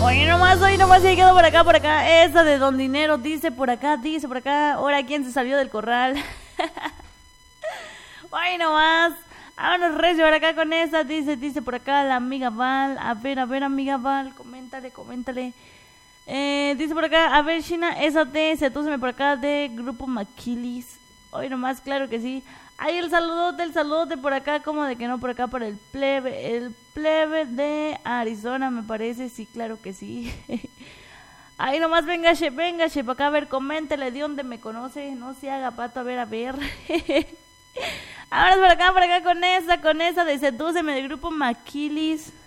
Hoy nomás se ha quedado por acá. Esa de Don Dinero dice por acá. Ahora, ¿quién se salió del corral? Hoy nomás. Vámonos recio por acá con esa. Dice por acá la amiga Val. A ver, amiga Val. Coméntale. Dice por acá, a ver, China, esa de Setúseme por acá de Grupo Maquilis. Hoy nomás, claro que sí. Ay, el saludote por acá, como de que no por acá para el plebe de Arizona, me parece, sí, claro que sí. Ay, nomás véngase, para acá, a ver, coméntele de dónde me conoce, no se haga pato, a ver. Ahora por acá con esa de Sedúceme del Grupo Maquilis.